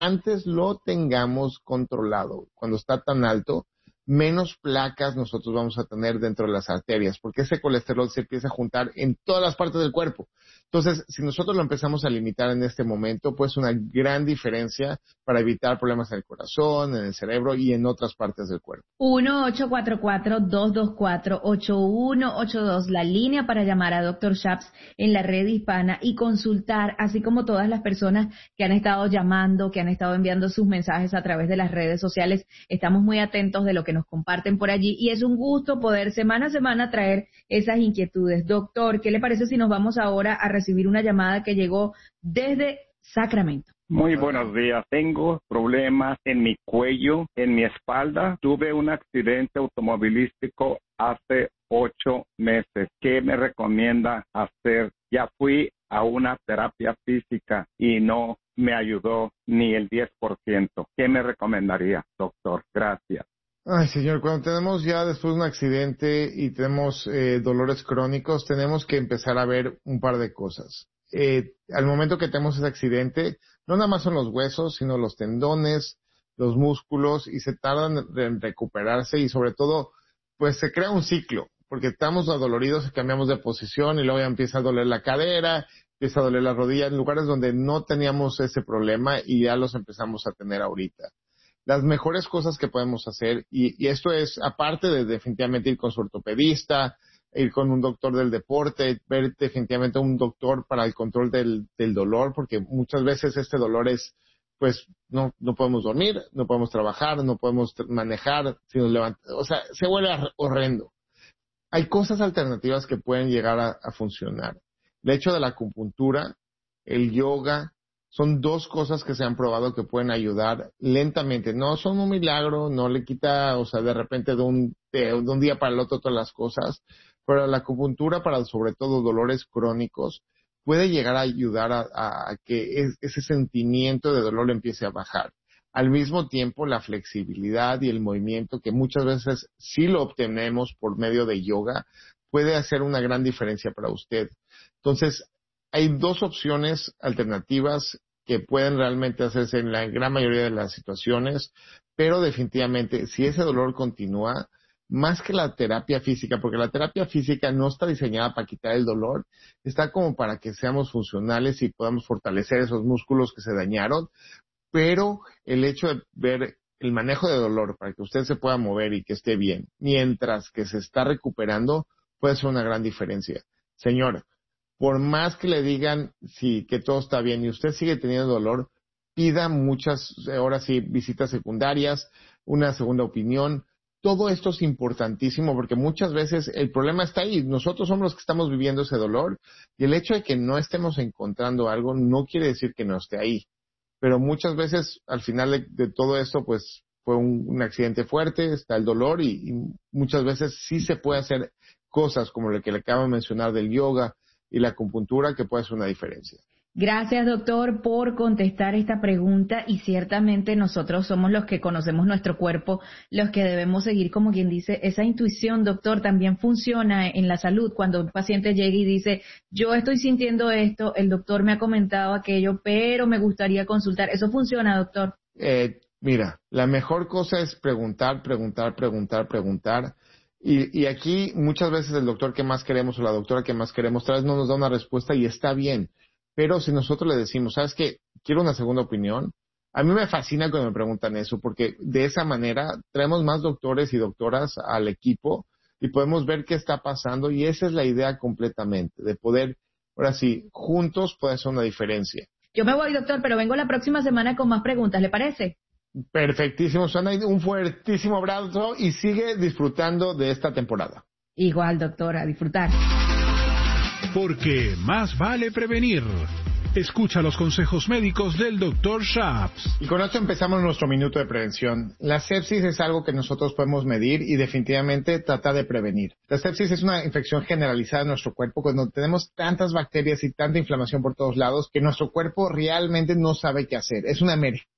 antes lo tengamos controlado, cuando está tan alto, menos placas nosotros vamos a tener dentro de las arterias, porque ese colesterol se empieza a juntar en todas las partes del cuerpo. Entonces, si nosotros lo empezamos a limitar en este momento, pues una gran diferencia para evitar problemas en el corazón, en el cerebro y en otras partes del cuerpo. 1-844-224-8182, la línea para llamar a Dr. Shaps en la red hispana y consultar, así como todas las personas que han estado llamando, que han estado enviando sus mensajes a través de las redes sociales. Estamos muy atentos de lo que nos comparten por allí y es un gusto poder semana a semana traer esas inquietudes. Doctor, ¿qué le parece si nos vamos ahora a recibir una llamada que llegó desde Sacramento? Muy buenos días. Tengo problemas en mi cuello, en mi espalda. Tuve un accidente automovilístico hace 8 meses. ¿Qué me recomienda hacer? Ya fui a una terapia física y no me ayudó ni el 10%. ¿Qué me recomendaría, doctor? Gracias. Ay, señor, cuando tenemos ya después de un accidente y tenemos dolores crónicos, tenemos que empezar a ver un par de cosas. Al momento que tenemos ese accidente, no nada más son los huesos, sino los tendones, los músculos, y se tardan en recuperarse y sobre todo, pues se crea un ciclo, porque estamos adoloridos y cambiamos de posición y luego ya empieza a doler la cadera, empieza a doler la rodilla, en lugares donde no teníamos ese problema y ya los empezamos a tener ahorita. Las mejores cosas que podemos hacer, y esto es aparte de definitivamente ir con su ortopedista, ir con un doctor del deporte, ver definitivamente un doctor para el control del dolor, porque muchas veces este dolor es, pues, no podemos dormir, no podemos trabajar, no podemos manejar, si nos levantamos, o sea, se vuelve horrendo. Hay cosas alternativas que pueden llegar a funcionar. El hecho de la acupuntura, el yoga, son 2 cosas que se han probado que pueden ayudar lentamente. No son un milagro, no le quita, o sea, de repente de un día para el otro todas las cosas, pero la acupuntura para sobre todo dolores crónicos puede llegar a ayudar a que ese sentimiento de dolor empiece a bajar. Al mismo tiempo, la flexibilidad y el movimiento, que muchas veces sí lo obtenemos por medio de yoga, puede hacer una gran diferencia para usted. Entonces, hay 2 opciones alternativas que pueden realmente hacerse en la gran mayoría de las situaciones, pero definitivamente, si ese dolor continúa, más que la terapia física, porque la terapia física no está diseñada para quitar el dolor, está como para que seamos funcionales y podamos fortalecer esos músculos que se dañaron, pero el hecho de ver el manejo de dolor para que usted se pueda mover y que esté bien, mientras que se está recuperando, puede ser una gran diferencia. Señor, por más que le digan sí, que todo está bien y usted sigue teniendo dolor, pida muchas, ahora sí, visitas secundarias, una segunda opinión. Todo esto es importantísimo porque muchas veces el problema está ahí. Nosotros somos los que estamos viviendo ese dolor y el hecho de que no estemos encontrando algo no quiere decir que no esté ahí. Pero muchas veces al final de todo esto pues fue un accidente fuerte, está el dolor y muchas veces sí se puede hacer cosas como lo que le acabo de mencionar del yoga y la acupuntura que puede hacer una diferencia. Gracias, doctor, por contestar esta pregunta y ciertamente nosotros somos los que conocemos nuestro cuerpo, los que debemos seguir, como quien dice, esa intuición, doctor, también funciona en la salud. Cuando un paciente llega y dice, yo estoy sintiendo esto, el doctor me ha comentado aquello, pero me gustaría consultar. ¿Eso funciona, doctor? Mira, la mejor cosa es preguntar. Y aquí muchas veces el doctor que más queremos o la doctora que más queremos, tal vez no nos da una respuesta y está bien. Pero si nosotros le decimos, ¿sabes qué? Quiero una segunda opinión. A mí me fascina cuando me preguntan eso, porque de esa manera traemos más doctores y doctoras al equipo y podemos ver qué está pasando. Y esa es la idea completamente, de poder, ahora sí, juntos puede hacer una diferencia. Yo me voy, doctor, pero vengo la próxima semana con más preguntas, ¿le parece? Perfectísimo, Susana. Un fuertísimo abrazo y sigue disfrutando de esta temporada. Igual, doctora, a disfrutar. Porque más vale prevenir. Escucha los consejos médicos del Dr. Shaps. Y con esto empezamos nuestro minuto de prevención. La sepsis es algo que nosotros podemos medir y definitivamente tratar de prevenir. La sepsis es una infección generalizada en nuestro cuerpo cuando tenemos tantas bacterias y tanta inflamación por todos lados que nuestro cuerpo realmente no sabe qué hacer. Es una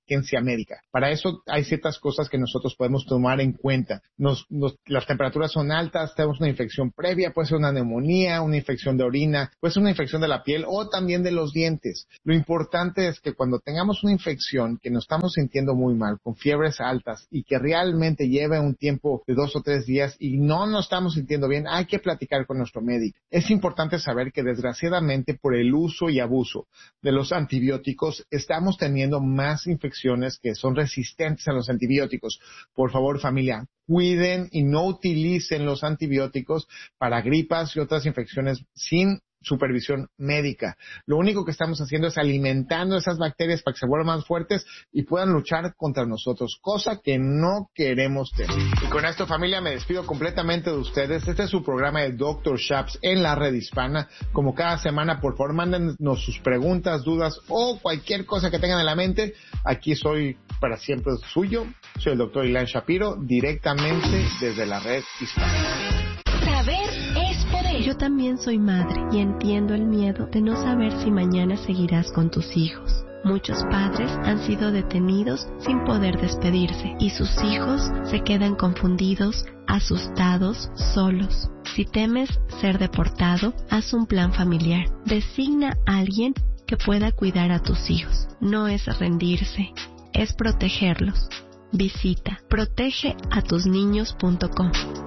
emergencia médica. Para eso hay ciertas cosas que nosotros podemos tomar en cuenta. Las temperaturas son altas, tenemos una infección previa, puede ser una neumonía, una infección de orina, puede ser una infección de la piel o también de los dientes. Lo importante es que cuando tengamos una infección, que nos estamos sintiendo muy mal, con fiebres altas y que realmente lleve un tiempo de 2 o 3 días y no nos estamos sintiendo bien, hay que platicar con nuestro médico. Es importante saber que desgraciadamente por el uso y abuso de los antibióticos estamos teniendo más infecciones que son resistentes a los antibióticos. Por favor, familia, cuiden y no utilicen los antibióticos para gripas y otras infecciones sin supervisión médica. Lo único que estamos haciendo es alimentando esas bacterias para que se vuelvan más fuertes y puedan luchar contra nosotros, cosa que no queremos tener. Y con esto, familia, me despido completamente de ustedes. Este es su programa de Dr. Shaps en la red hispana. Como cada semana, por favor, mándenos sus preguntas, dudas o cualquier cosa que tengan en la mente. Aquí soy para siempre suyo. Soy el Dr. Ilan Shapiro, directamente desde la red hispana. Saber es poder. Yo también soy madre y entiendo el miedo de no saber si mañana seguirás con tus hijos. Muchos padres han sido detenidos sin poder despedirse y sus hijos se quedan confundidos, asustados, solos. Si temes ser deportado, haz un plan familiar. Designa a alguien que pueda cuidar a tus hijos. No es rendirse, es protegerlos. Visita protegeatusniños.com.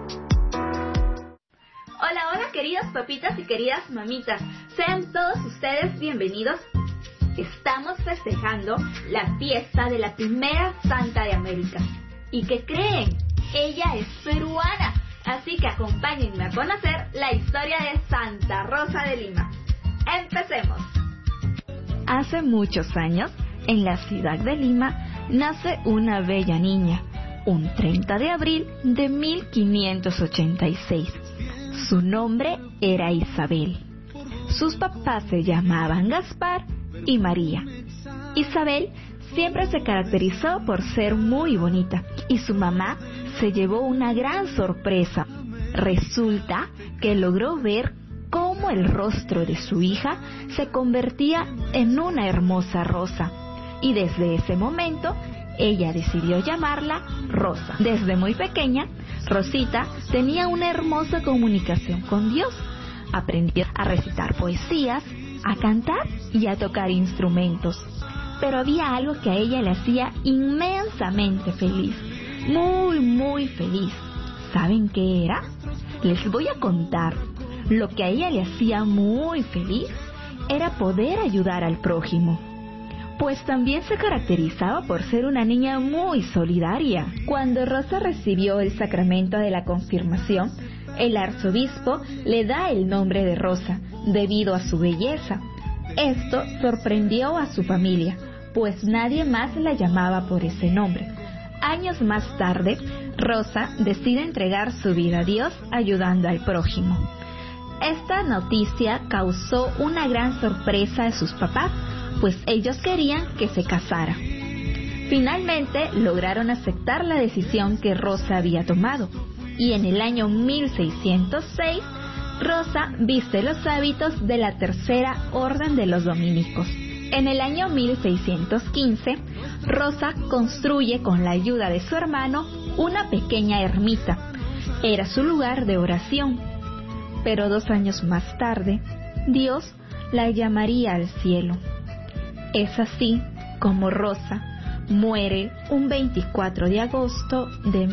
Hola, queridos papitas y queridas mamitas. Sean todos ustedes bienvenidos. Estamos festejando la fiesta de la primera santa de América. ¿Y qué creen? Ella es peruana. Así que acompáñenme a conocer la historia de Santa Rosa de Lima. ¡Empecemos! Hace muchos años, en la ciudad de Lima, nace una bella niña, un 30 de abril de 1586. Su nombre era Isabel. Sus papás se llamaban Gaspar y María. Isabel siempre se caracterizó por ser muy bonita y su mamá se llevó una gran sorpresa. Resulta que logró ver cómo el rostro de su hija se convertía en una hermosa rosa y desde ese momento ella decidió llamarla Rosa. Desde muy pequeña, Rosita tenía una hermosa comunicación con Dios. Aprendió a recitar poesías, a cantar y a tocar instrumentos. Pero había algo que a ella le hacía inmensamente feliz, muy feliz. ¿Saben qué era? Les voy a contar. Lo que a ella le hacía muy feliz era poder ayudar al prójimo. Pues también se caracterizaba por ser una niña muy solidaria. Cuando Rosa recibió el sacramento de la confirmación, el arzobispo le da el nombre de Rosa, debido a su belleza. Esto sorprendió a su familia, pues nadie más la llamaba por ese nombre. Años más tarde, Rosa decide entregar su vida a Dios ayudando al prójimo. Esta noticia causó una gran sorpresa a sus papás, pues ellos querían que se casara. Finalmente lograron aceptar la decisión que Rosa había tomado, y en el año 1606, Rosa viste los hábitos de la Tercera Orden de los Dominicos. En el año 1615, Rosa construye con la ayuda de su hermano una pequeña ermita. Era su lugar de oración. Pero 2 años más tarde, Dios la llamaría al cielo. Es así como Rosa muere un 24 de agosto de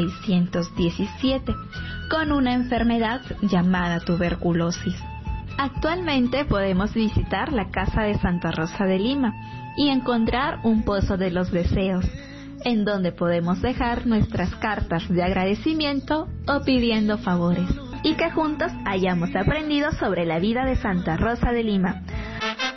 1617 con una enfermedad llamada tuberculosis. Actualmente podemos visitar la casa de Santa Rosa de Lima y encontrar un pozo de los deseos, en donde podemos dejar nuestras cartas de agradecimiento o pidiendo favores. Y que juntos hayamos aprendido sobre la vida de Santa Rosa de Lima.